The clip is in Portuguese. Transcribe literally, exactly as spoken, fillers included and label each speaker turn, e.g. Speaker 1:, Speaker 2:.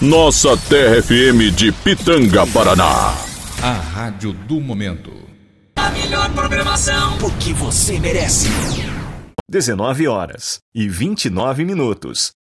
Speaker 1: Nossa Terra F M de Pitanga, Paraná.
Speaker 2: A rádio do momento.
Speaker 3: A melhor programação, porque você merece.
Speaker 4: dezenove horas e vinte e nove minutos.